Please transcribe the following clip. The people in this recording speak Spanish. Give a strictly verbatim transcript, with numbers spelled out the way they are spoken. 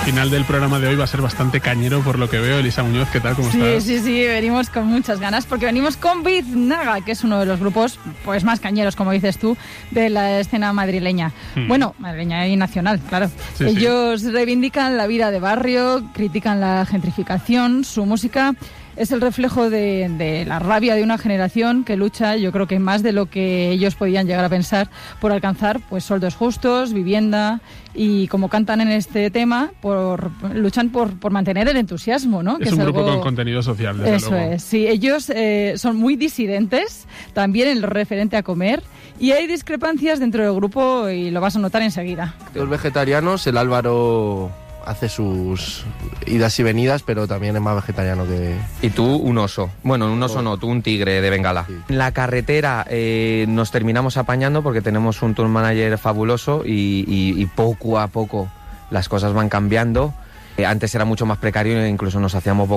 final del programa de hoy va a ser bastante cañero por lo que veo. Elisa Muñoz, ¿qué tal? ¿Cómo sí, estás? Sí, sí, sí, venimos con muchas ganas porque venimos con Biznaga, que es uno de los grupos pues más cañeros, como dices tú, de la escena madrileña. Hmm. Bueno, madrileña y nacional, claro. Sí, Ellos sí. reivindican la vida de barrio, critican la gentrificación, su música es el reflejo de, de la rabia de una generación que lucha, yo creo que más de lo que ellos podían llegar a pensar, por alcanzar pues sueldos justos, vivienda y, como cantan en este tema, por luchan por, por mantener el entusiasmo, ¿no? Es que un es grupo algo... con contenido social, desde Eso luego. es, sí. Ellos eh, son muy disidentes, también en lo referente a comer, y hay discrepancias dentro del grupo y lo vas a notar enseguida. Los vegetarianos, el Álvaro hace sus idas y venidas, pero también es más vegetariano que... Y tú un oso. Bueno, un oso no, tú un tigre de Bengala. Sí. En la carretera eh, nos terminamos apañando porque tenemos un tour manager fabuloso y, y, y poco a poco las cosas van cambiando. Eh, antes era mucho más precario e incluso nos hacíamos